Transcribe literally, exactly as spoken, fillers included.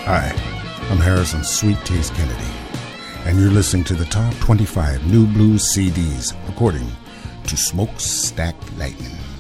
Hi, I'm Harrison Sweet Taste Kennedy, and you're listening to the top twenty-five new blues C Ds, according to Smokestack Lightning.